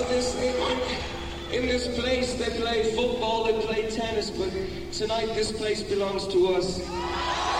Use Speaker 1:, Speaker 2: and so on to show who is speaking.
Speaker 1: Well, in this place they play football, they play tennis, but tonight this place belongs to us.